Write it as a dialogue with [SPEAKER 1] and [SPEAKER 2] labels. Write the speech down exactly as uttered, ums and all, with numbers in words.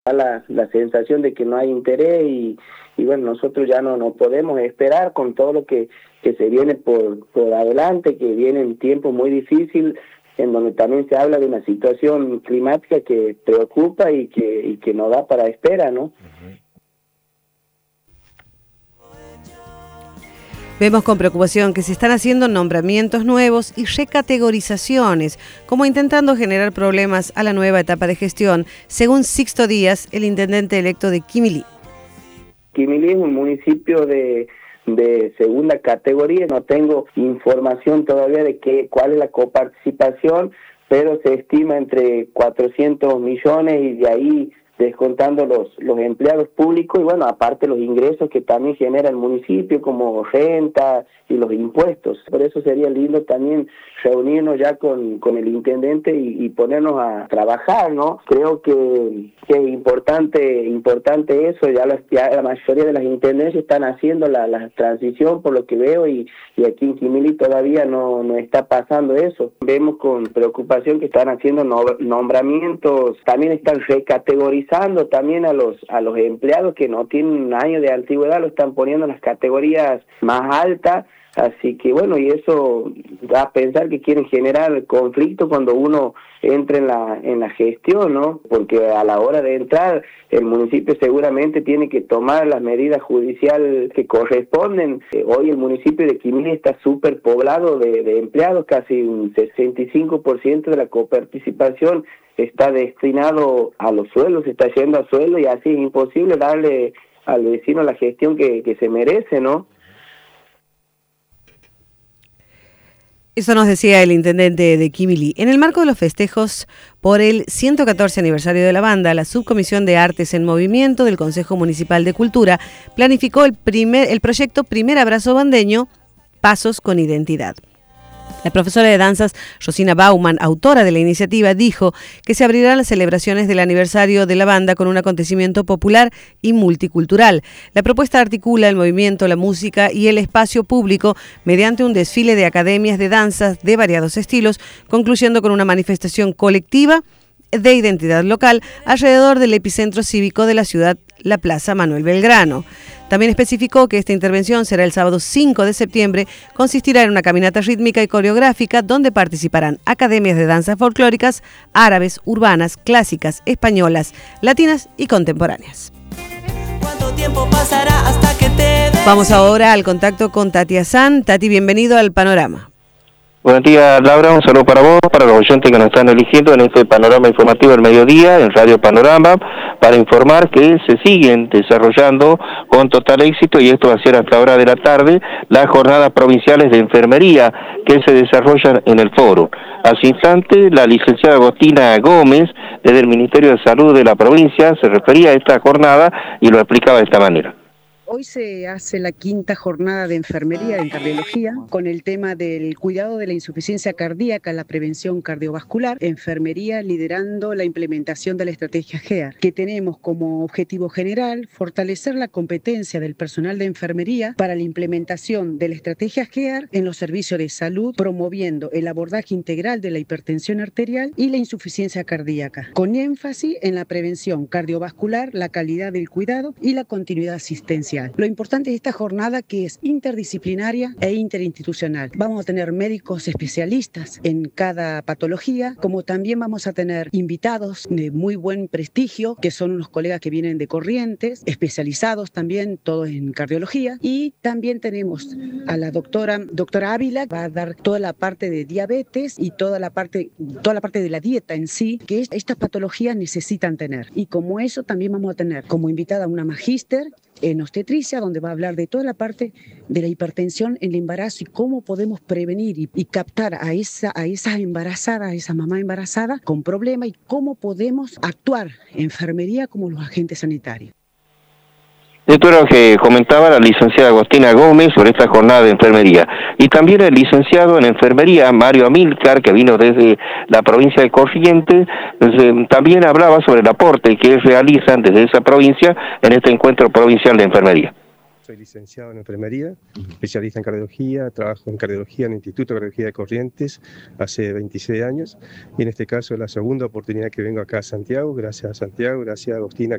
[SPEAKER 1] Da la, la sensación de que no hay interés y, y bueno, nosotros ya no, no podemos esperar con todo lo que, que se viene por, por adelante, que viene un tiempo muy difícil, en donde también se habla de una situación climática que preocupa y que, y que no da para espera, ¿no? Uh-huh.
[SPEAKER 2] Vemos con preocupación que se están haciendo nombramientos nuevos y recategorizaciones, como intentando generar problemas a la nueva etapa de gestión, según Sixto Díaz, el intendente electo de Quimilí.
[SPEAKER 1] Quimilí es un municipio de, de segunda categoría, no tengo información todavía de qué, cuál es la coparticipación, pero se estima entre cuatrocientos millones y de ahí descontando los, los empleados públicos y bueno, aparte los ingresos que también genera el municipio como renta y los impuestos. Por eso sería lindo también reunirnos ya con, con el intendente y, y ponernos a trabajar, ¿no? Creo que, que es importante importante eso, ya la, ya la mayoría de las intendencias están haciendo la, la transición por lo que veo y, y aquí en Quimilí todavía no, no está pasando eso. Vemos con preocupación que están haciendo no, nombramientos, también están recategorizando también a los a los empleados que no tienen un año de antigüedad, lo están poniendo en las categorías más altas, así que bueno, y eso da a pensar que quieren generar conflicto cuando uno entra en la en la gestión, ¿no? Porque a la hora de entrar, el municipio seguramente tiene que tomar las medidas judiciales que corresponden. Eh, hoy el municipio de Quimilí está súper poblado de, de empleados, casi un sesenta y cinco por ciento de la coparticipación está destinado a los suelos, está yendo a suelo y así es imposible darle al vecino la gestión que, que se merece, ¿no?
[SPEAKER 2] Eso nos decía el intendente de Quimilí. En el marco de los festejos por el ciento catorce aniversario de la banda, la Subcomisión de Artes en Movimiento del Consejo Municipal de Cultura planificó el, primer, el proyecto Primer Abrazo Bandeño, Pasos con Identidad. La profesora de danzas, Rosina Bauman, autora de la iniciativa, dijo que se abrirán las celebraciones del aniversario de la banda con un acontecimiento popular y multicultural. La propuesta articula el movimiento, la música y el espacio público mediante un desfile de academias de danzas de variados estilos, concluyendo con una manifestación colectiva de identidad local alrededor del epicentro cívico de la ciudad, la Plaza Manuel Belgrano. También especificó que esta intervención será el sábado cinco de septiembre, consistirá en una caminata rítmica y coreográfica donde participarán academias de danzas folclóricas, árabes, urbanas, clásicas, españolas, latinas y contemporáneas. ¿Cuánto tiempo pasará hasta que te... Vamos ahora al contacto con Tati Azán. Tati, bienvenido al Panorama.
[SPEAKER 3] Buenos días, Laura, un saludo para vos, para los oyentes que nos están eligiendo en este panorama informativo del mediodía, en Radio Panorama, para informar que se siguen desarrollando con total éxito, y esto va a ser hasta la hora de la tarde, las jornadas provinciales de enfermería que se desarrollan en el foro. Hace instante, la licenciada Agostina Gómez, desde el Ministerio de Salud de la provincia, se refería a esta jornada y lo explicaba de esta manera.
[SPEAKER 4] Hoy se hace la quinta jornada de enfermería en cardiología con el tema del cuidado de la insuficiencia cardíaca, la prevención cardiovascular, enfermería liderando la implementación de la estrategia G E A R, que tenemos como objetivo general fortalecer la competencia del personal de enfermería para la implementación de la estrategia G E A R en los servicios de salud, promoviendo el abordaje integral de la hipertensión arterial y la insuficiencia cardíaca, con énfasis en la prevención cardiovascular, la calidad del cuidado y la continuidad asistencial. Lo importante de esta jornada que es interdisciplinaria e interinstitucional. Vamos a tener médicos especialistas en cada patología, como también vamos a tener invitados de muy buen prestigio, que son unos colegas que vienen de Corrientes, especializados también, todos en cardiología, y también tenemos a la doctora, doctora Ávila, va a dar toda la parte de diabetes y toda la parte, toda la parte de la dieta en sí, que estas patologías necesitan tener. Y como eso también vamos a tener como invitada una magíster en obstetricia, donde va a hablar de toda la parte de la hipertensión en el embarazo y cómo podemos prevenir y, y captar a esa, a esa embarazada, a esa mamá embarazada con problema, y cómo podemos actuar enfermería como los agentes sanitarios.
[SPEAKER 3] Esto era lo que comentaba la licenciada Agostina Gómez sobre esta jornada de enfermería. Y también el licenciado en enfermería, Mario Amílcar, que vino desde la provincia de Corrientes, también hablaba sobre el aporte que realizan desde esa provincia en este encuentro provincial de enfermería.
[SPEAKER 5] Soy licenciado en enfermería, especialista en cardiología, trabajo en cardiología en el Instituto de Cardiología de Corrientes hace veintiséis años y en este caso es la segunda oportunidad que vengo acá a Santiago, gracias a Santiago, gracias a Agostina